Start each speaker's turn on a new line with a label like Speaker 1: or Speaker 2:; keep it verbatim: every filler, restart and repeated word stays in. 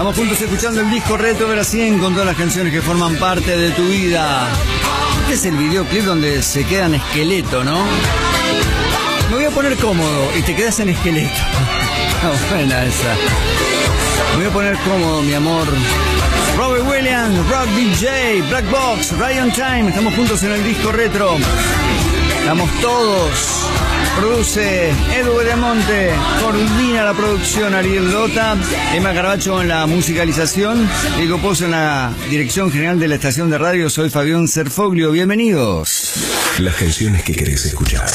Speaker 1: Estamos juntos escuchando el disco Retro Vera cien con todas las canciones que forman parte de tu vida. Este es el videoclip donde se queda en esqueleto, ¿no? Me voy a poner cómodo y te quedas en esqueleto. Está buena esa. Me voy a poner cómodo, mi amor. Robbie Williams, Rock D J, Black Box, Ryan Time. Estamos juntos en el disco Retro. Estamos todos. Produce Edu Bedemonte, coordina la producción Ariel Lota, Emma Carbacho en la musicalización, Diego Pozo en la dirección general de la estación de radio. Soy Fabián Serfoglio, bienvenidos.
Speaker 2: Las canciones que querés escuchar.